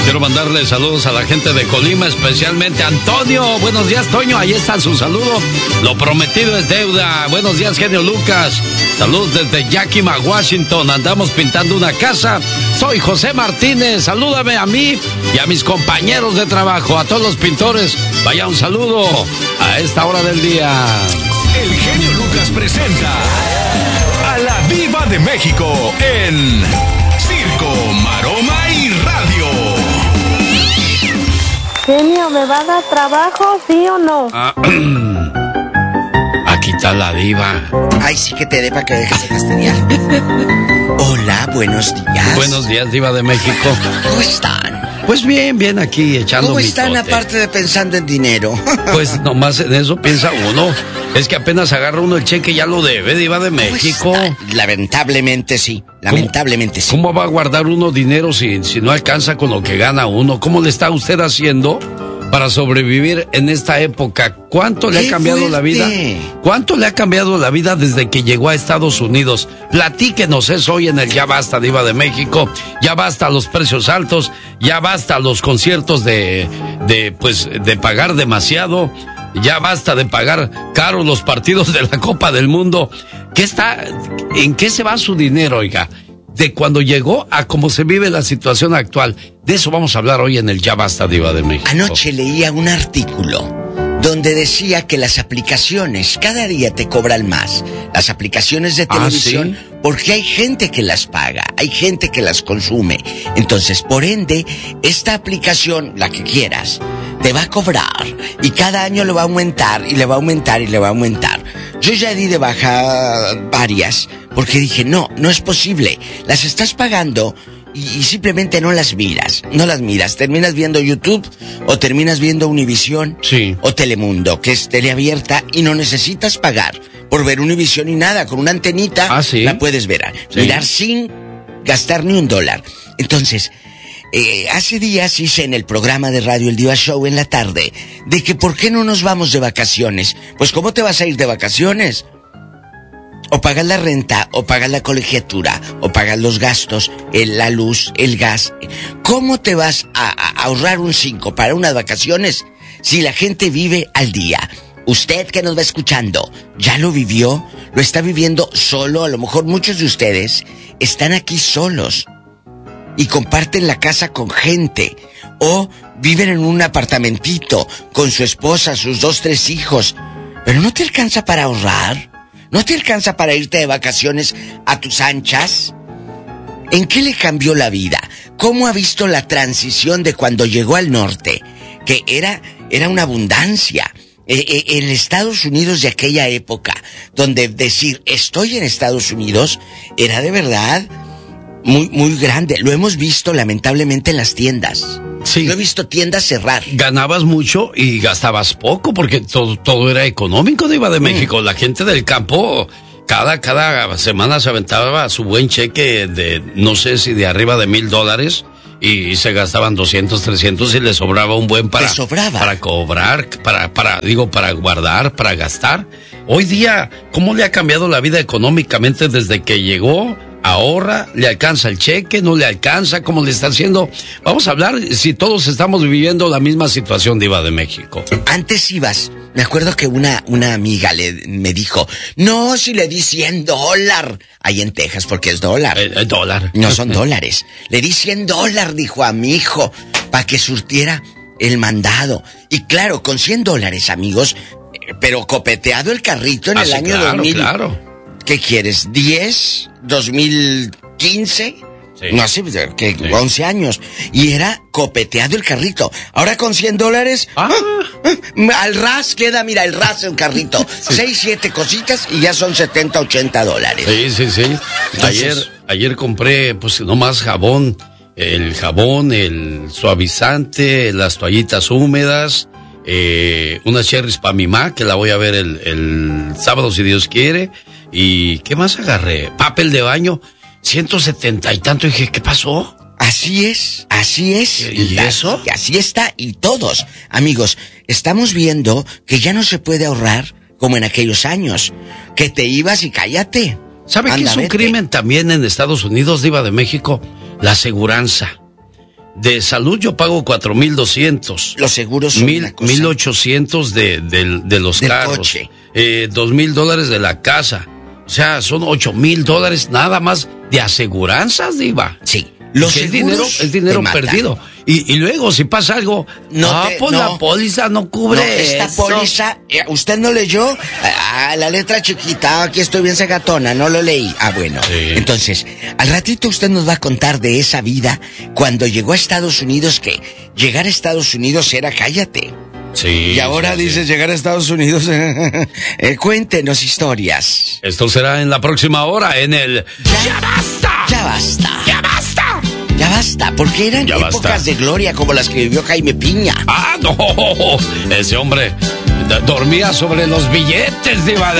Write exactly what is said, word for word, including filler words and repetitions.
Quiero mandarle saludos a la gente de Colima, especialmente a Antonio. Buenos días, Toño. Ahí está su saludo. Lo prometido es deuda. Buenos días, genio Lucas. Saludos desde Yakima, Washington. Andamos pintando una casa. Soy José Martínez. Salúdame a mí y a mis compañeros de trabajo. A todos los pintores, vaya un saludo a esta hora del día. El genio Lucas presenta a la Diva de México en Circo, Maroma y Radio. Genio, ¿me va a dar trabajo, sí o no? Ah, aquí está la diva. Ay, sí que te dé para que dejes de fastidiar. Hola, buenos días. Buenos días, Diva de México. ¿Cómo están? Pues bien, bien aquí echando ¿Cómo están mitote. aparte de pensando en dinero? Pues nomás en eso piensa uno. Es que apenas agarra uno el cheque ya lo debe, Diva de México. Lamentablemente sí, lamentablemente sí. ¿Cómo va a guardar uno dinero si, si no alcanza con lo que gana uno? ¿Cómo le está usted haciendo para sobrevivir en esta época? ¿Cuánto le ha cambiado la vida? ¿Cuánto le ha cambiado la vida desde que llegó a Estados Unidos? Platíquenos eso hoy en el Ya Basta, Diva de México. Ya basta los precios altos, ya basta los conciertos de, de, pues, de pagar demasiado. Ya basta de pagar caro los partidos de la Copa del Mundo. ¿Qué está, en qué se va su dinero, oiga? De cuando llegó a cómo se vive la situación actual. De eso vamos a hablar hoy en el Ya Basta, Diva de México. Anoche leía un artículo donde decía que las aplicaciones cada día te cobran más. Las aplicaciones de televisión, ¿Ah, sí? Porque hay gente que las paga, hay gente que las consume. Entonces, por ende, esta aplicación, la que quieras, te va a cobrar y cada año le va a aumentar y le va a aumentar y le va a aumentar. Yo ya di de baja varias porque dije, no, no es posible. Las estás pagando y, y simplemente no las miras, no las miras. Terminas viendo YouTube o terminas viendo Univisión, sí, o Telemundo, que es teleabierta y no necesitas pagar por ver Univisión y nada. Con una antenita ¿Ah, sí? la puedes ver, sí, mirar sin gastar ni un dólar. Entonces, eh, hace días hice en el programa de radio El Diva Show en la tarde de que ¿por qué no nos vamos de vacaciones? Pues ¿cómo te vas a ir de vacaciones? O pagas la renta, o pagas la colegiatura, o pagas los gastos, el, la luz, el gas. ¿Cómo te vas a, a ahorrar un cinco para unas vacaciones si la gente vive al día? Usted que nos va escuchando, ¿ya lo vivió? ¿Lo está viviendo solo? A lo mejor muchos de ustedes están aquí solos y comparten la casa con gente, o viven en un apartamentito con su esposa, sus dos, tres hijos, pero no te alcanza para ahorrar. ¿No te alcanza para irte de vacaciones a tus anchas? ¿En qué le cambió la vida? ¿Cómo ha visto la transición de cuando llegó al norte? Que era, era una abundancia. Eh, eh, el Estados Unidos de aquella época, donde decir estoy en Estados Unidos era de verdad muy, muy grande. Lo hemos visto lamentablemente en las tiendas. Sí. Lo he visto tiendas cerrar. Ganabas mucho y gastabas poco porque todo, todo era económico, Diva de México. Mm. La gente del campo cada, cada semana se aventaba su buen cheque de, no sé si de arriba de mil dólares, y se gastaban doscientos, trescientos y les sobraba un buen para, para cobrar, para, para, digo, para guardar, para gastar. Hoy día, ¿cómo le ha cambiado la vida económicamente desde que llegó? Ahorra, le alcanza el cheque, no le alcanza, ¿cómo le está haciendo? Vamos a hablar si todos estamos viviendo la misma situación, Diva de México. Antes ibas, me acuerdo que una, una amiga le, me dijo, no, si le di cien dólares, ahí en Texas, porque es dólar. El, el dólar. No son dólares. Le di cien dólares, dijo a mi hijo, para que surtiera el mandado. Y claro, con cien dólares, amigos, pero copeteado el carrito en ah, el sí, año claro, dos mil. Claro. ¿Qué quieres? ¿diez? ¿dos mil quince? Sí. No sé, que sí. once años. Y era copeteado el carrito. Ahora con cien dólares, ah. ah, al ras queda, mira, el ras el carrito. Sí. seis, siete cositas y ya son setenta, ochenta dólares. Sí, sí, sí. Entonces, ayer, ayer compré, pues, nomás jabón. El jabón, el suavizante, las toallitas húmedas, eh, unas cherries para mi ma, que la voy a ver el, el sábado si Dios quiere. ¿Y qué más agarré? Papel de baño, ciento setenta y tanto. Y dije, ¿qué pasó? Así es, así es. ¿Y la, eso? Así está, y todos. Amigos, estamos viendo que ya no se puede ahorrar como en aquellos años. Que te ibas y cállate. ¿Sabe qué es un vete. crimen también en Estados Unidos, Diva de México? La aseguranza. De salud yo pago cuatro mil doscientos. Los seguros son mil, una cosa. mil ochocientos de, de, de los Del carros. coche. Eh, dos mil dólares de la casa. O sea, son ocho mil dólares nada más de aseguranzas, Diva. Sí. Los es seguros dinero, es dinero te matan. perdido. Y, y luego, si pasa algo, No ah, te- pues no. la póliza no cubre No, esta eso. póliza, eh, ¿usted no leyó? Ah, la letra chiquita, aquí estoy bien sagatona, no lo leí. Ah, bueno. Sí. Entonces, al ratito usted nos va a contar de esa vida cuando llegó a Estados Unidos, que llegar a Estados Unidos era cállate. Sí. Y ahora sí, sí. dices llegar a Estados Unidos. eh, cuéntenos historias. Esto será en la próxima hora en el... ¡Ya basta! Ya basta. ¡Ya basta! Ya basta, porque eran Ya épocas basta. de gloria como las que vivió Jaime Piña. ¡Ah, no! Ese hombre d- dormía sobre los billetes, Diva de